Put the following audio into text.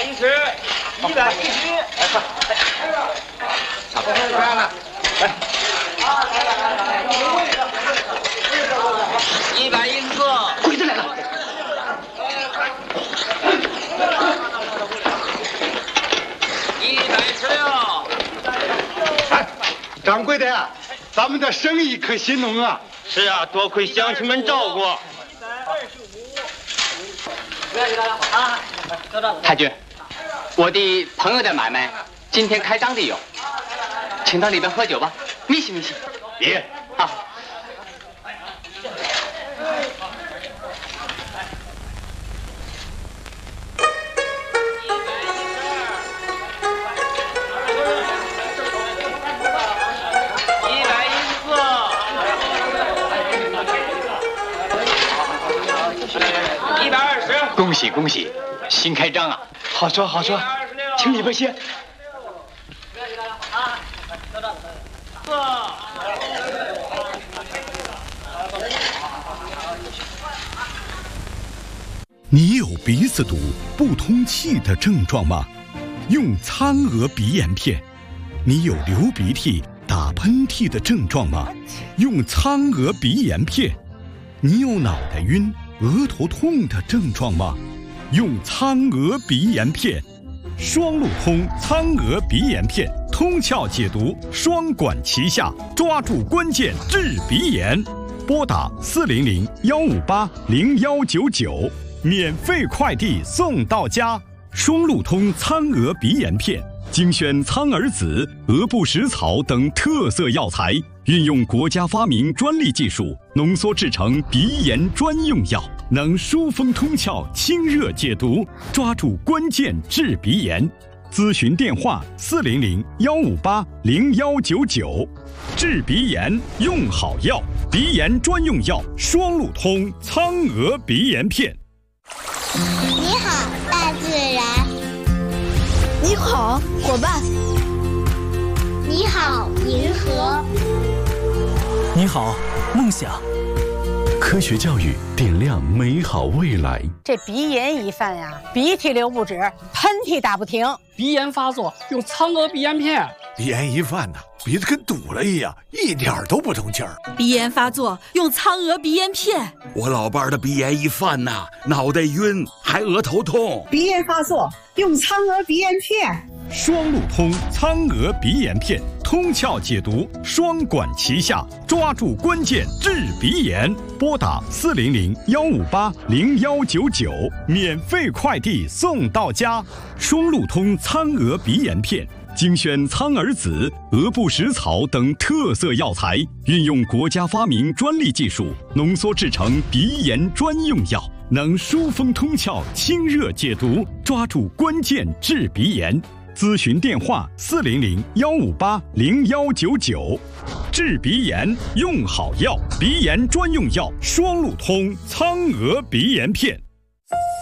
110，110，差不多了，来，114，鬼子来了。 掌柜的呀，咱们的生意可兴隆啊！ 是啊，多亏乡亲们照顾。 太君，我的朋友的买卖今天开张的有，请到里边喝酒吧，密西密西。 别啊。恭喜恭喜，新开张啊！ 好说好说，请里边歇。 你有鼻子堵、不通气的症状吗？用苍娥鼻炎片。你有流鼻涕、打喷嚏的症状吗？用苍娥鼻炎片。你有脑袋晕、额头痛的症状吗？用苍娥鼻炎片，双路通苍娥鼻炎片，通窍解毒，双管齐下，抓住关键治鼻炎。拨打400-158-0199，免费快递送到家。双路通苍娥鼻炎片，精选苍耳子、鹅不食草等特色药材，运用国家发明专利技术，浓缩制成鼻炎专用药，能疏风通窍、清热解毒，抓住关键治鼻炎。咨询电话400-158-0199。治鼻炎用好药，鼻炎专用药双路通苍娥鼻炎片。 你好，大自然。 你好，伙伴。 你好，银河。 你好，梦想。科学教育点亮美好未来。 这鼻炎一犯呀，鼻涕流不止，喷嚏打不停。 鼻炎发作用苍娥鼻炎片。 鼻炎一犯呢，鼻子跟堵了一样，一点都不通气儿。 鼻炎发作用苍娥鼻炎片。 我老伴儿的鼻炎一犯呐，脑袋晕，还额头痛。 鼻炎发作用苍娥鼻炎片。 双路通苍娥鼻炎片，通窍解毒，双管齐下，抓住关键治鼻炎。拨打400-158-0199，免费快递送到家。双路通苍娥鼻炎片，精选苍耳子、鹅不食草等特色药材，运用国家发明专利技术，浓缩制成鼻炎专用药，能疏风通窍、清热解毒，抓住关键治鼻炎。咨询电话400-158-0199。治鼻炎用好药，鼻炎专用药双路通苍娥鼻炎片。